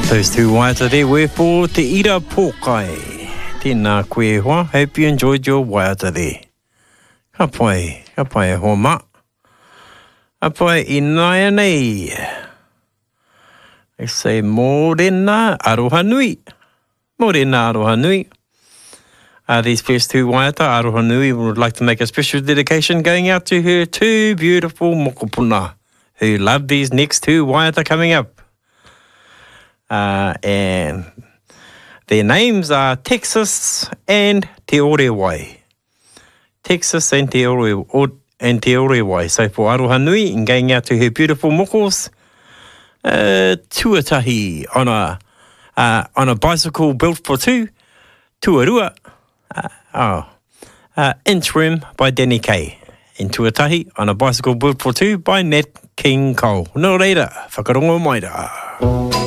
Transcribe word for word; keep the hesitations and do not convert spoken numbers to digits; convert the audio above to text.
Those two waiata there were for Te Ira Pōkai. Tēnā koe hoa. Hope you enjoyed your waiata there. Ka pai, ka pai e hoa ma. Ka pai I nai nei. They say mōrena aroha nui. Mōrena aroha nui. Uh, these first two waiata, aroha nui, would like to make a special dedication going out to her two beautiful mokopuna who love these next two waiata coming up. Uh, and their names are Texas and Te Orewai. Texas and Te Ore, and Te Orewai. So for aroha nui, and going out to her beautiful mokos, uh, tuatahi on a uh, on a bicycle built for two, tuarua. Uh, oh, uh, Interim by Danny Kay. In tuatahi on a bicycle built for two by Nat King Cole. Nō reira, whakarongo mai rā.